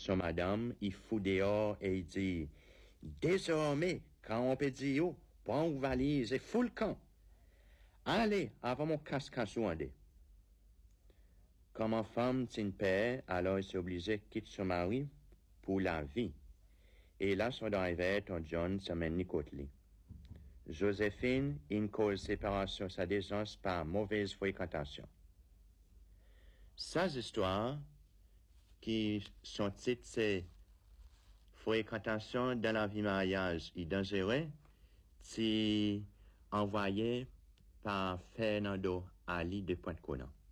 son madame, il fout dehors et il dit, désormais, quand on peut dire, oh, prends une valise et fous le camp. Allez, avant mon casse-casse ou andé. Comme en femme, c'est une paix, alors il s'est obligé de quitter son mari pour la vie. Et là, son arrivé, ton John s'amène Nicotli. Joséphine, une cause séparation sa décence par mauvaise fréquentation. Ces histoires, qui sont titres, c'est fréquentation dans la vie mariage et dangereux, c'est envoyé par Fernando Ali de Pointe-Conan.